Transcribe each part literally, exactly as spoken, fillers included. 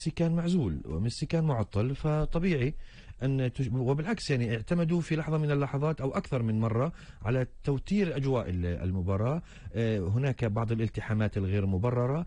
ميسي كان معزول وميسي كان معطل، فطبيعي أن تج... وبالعكس يعني اعتمدوا في لحظة من اللحظات أو أكثر من مرة على توتير أجواء المباراة. هناك بعض الالتحامات الغير مبررة،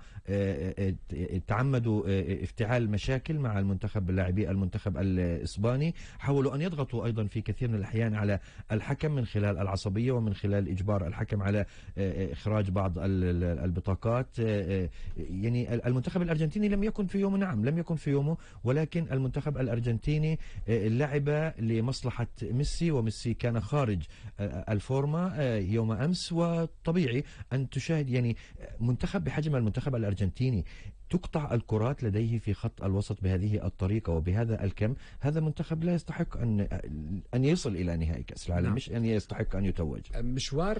تعمدوا افتعال مشاكل مع المنتخب اللاعبي المنتخب الإسباني، حاولوا أن يضغطوا أيضا في كثير من الأحيان على الحكم من خلال العصبية ومن خلال إجبار الحكم على إخراج بعض البطاقات. يعني المنتخب الأرجنتيني لم يكن في يومه، نعم لم يكن في يومه، ولكن المنتخب الأرجنتيني لعب لمصلحة ميسي، وميسي كان خارج الفورمة يوم أمس، وطبيعي أن تشاهد يعني منتخب بحجم المنتخب الأرجنتيني تقطع الكرات لديه في خط الوسط بهذه الطريقة وبهذا الكم. هذا منتخب لا يستحق أن أن يصل إلى نهائي كأس العالم، نعم. مش أن يستحق أن يتوج. مشوار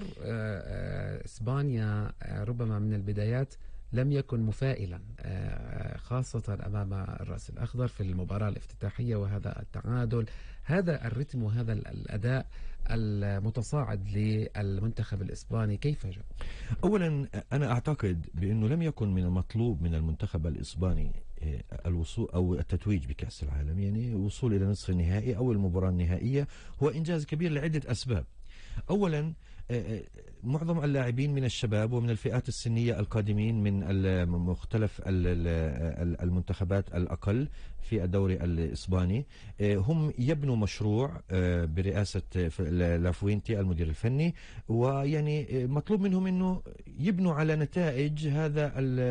إسبانيا ربما من البدايات لم يكن مفائلا، خاصة أمام الرأس الأخضر في المباراة الافتتاحية، وهذا التعادل، هذا الرتم وهذا الأداء المتصاعد للمنتخب الإسباني كيف جاء؟ أولا أنا أعتقد بأنه لم يكن من المطلوب من المنتخب الإسباني الوصول أو التتويج بكأس العالم، يعني الوصول إلى نصف النهائي أو المباراة النهائية هو إنجاز كبير لعدة أسباب. أولا معظم اللاعبين من الشباب ومن الفئات السنية القادمين من مختلف المنتخبات الأقل في الدوري الإسباني، هم يبنوا مشروع برئاسة لافوينتي المدير الفني، ويعني مطلوب منهم أنه يبنوا على نتائج هذا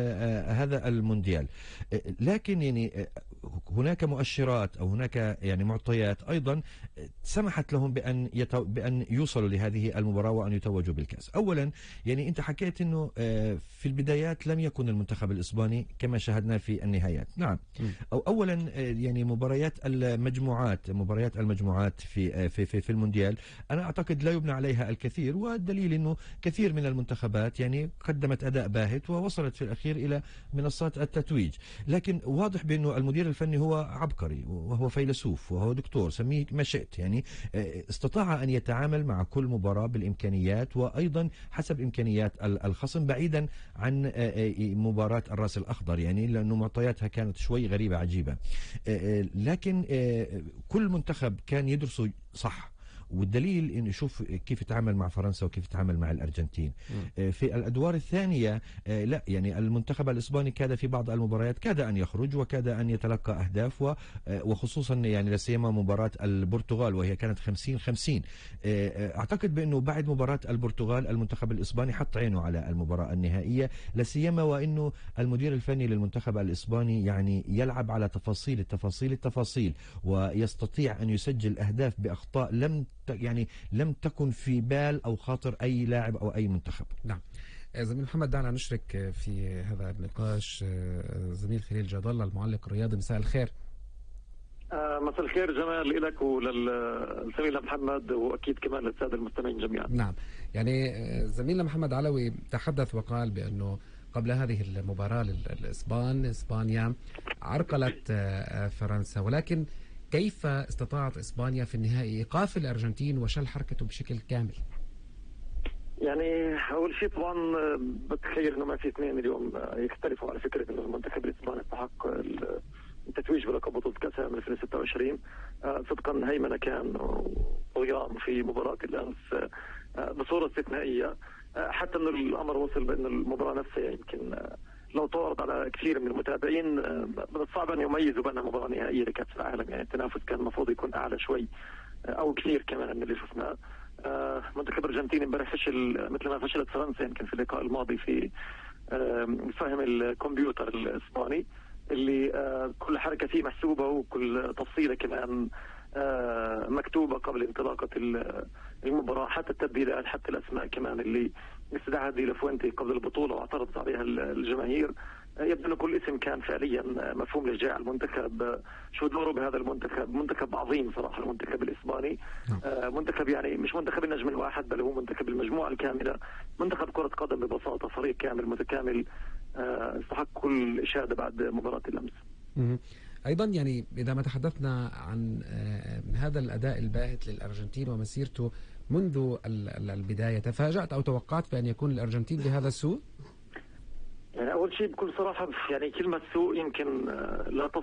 هذا المونديال. لكن يعني هناك مؤشرات أو هناك يعني معطيات أيضا سمحت لهم بأن يتو بأن يوصلوا لهذه المباراة وأن يتوجوا بالكأس. أولا يعني أنت حكيت أنه في البدايات لم يكن المنتخب الإسباني كما شاهدنا في النهايات، نعم. أو أولا يعني مباريات المجموعات مباريات المجموعات في في في, في المونديال أنا أعتقد لا يبنى عليها الكثير، والدليل أنه كثير من المنتخبات يعني قدمت أداء باهت ووصلت في الأخير إلى منصات التتويج. لكن واضح بأنه المدير الفني هو عبقري وهو فيلسوف وهو دكتور، سميه ما شئت، يعني استطاع أن يتعامل مع كل مباراة بالإمكانيات وأيضا حسب إمكانيات الخصم، بعيدا عن مباراة الرأس الأخضر، يعني لأنه معطياتها كانت شوي غريبة عجيبة. لكن كل منتخب كان يدرسه صح، والدليل انه شوف كيف يتعامل مع فرنسا وكيف يتعامل مع الارجنتين. م. في الادوار الثانيه لا يعني المنتخب الاسباني كاد في بعض المباريات كاد ان يخرج وكاد ان يتلقى اهداف، وخصوصا يعني لا سيما مباراه البرتغال وهي كانت خمسين خمسين. اعتقد بانه بعد مباراه البرتغال المنتخب الاسباني حط عينه على المباراه النهائيه، لا سيما وانه المدير الفني للمنتخب الاسباني يعني يلعب على تفاصيل التفاصيل التفاصيل ويستطيع ان يسجل اهداف باخطاء لم يعني لم تكن في بال أو خاطر أي لاعب أو أي منتخب. نعم. زميل محمد، دعنا نشرك في هذا النقاش زميل خليل جاد الله المعلق الرياضي. مساء الخير. آه مساء الخير جمال لك وللزميل محمد، وأكيد كمان للسادة المستمعين جميعا. نعم، يعني زميلنا محمد علوي تحدث وقال بأنه قبل هذه المباراة للإسبان إسبانيا عرقلت فرنسا، ولكن كيف استطاعت إسبانيا في النهائي إيقاف الأرجنتين وشل حركته بشكل كامل؟ يعني أول شيء طبعا بتخيل إنه ما في اثنين اليوم يختلفوا على فكرة إنه المنتخب الإسباني يستحق التتويج بلقب بطولة كأس العالم ألفين وستة وعشرين. صدقا هيمنة كان طغيان في مباراة الأمس بصورة استثنائية، حتى إنه الأمر وصل بأن المباراة نفسها يمكن لو تعرض على كثير من المتابعين من الصعب أن يميزوا بأنها مباراة نهائية لكأس العالم. يعني التنافس كان المفروض يكون أعلى شوي أو كثير كمان من اللي شفناه. منتخب الأرجنتين امبارح فشل مثل ما فشلت فرنسا يمكن في اللقاء الماضي في فهم الكمبيوتر الإسباني اللي كل حركة فيه محسوبة وكل تفصيلة كمان مكتوبة قبل انطلاقة المباراة، حتى التبديلات حتى الأسماء كمان اللي استدعاها دي لافوينتي قبل البطولة واعترضت عليها الجماهير. يبدو أن كل اسم كان فعليا مفهوم لإرجاع المنتخب شو دوره بهذا المنتخب. منتخب عظيم صراحة المنتخب الإسباني، منتخب يعني مش منتخب النجم الواحد بل هو منتخب المجموعة الكاملة، منتخب كرة قدم ببساطة، فريق كامل متكامل استحق كل إشادة بعد مباراة الأمس. أيضا يعني إذا ما تحدثنا عن هذا الأداء الباهت للأرجنتين ومسيرته منذ البداية، تفاجأت أو توقعت بأن يكون الأرجنتين بهذا السوء؟ يعني اول شيء بكل صراحه يعني كلمه سوء يمكن لا تصل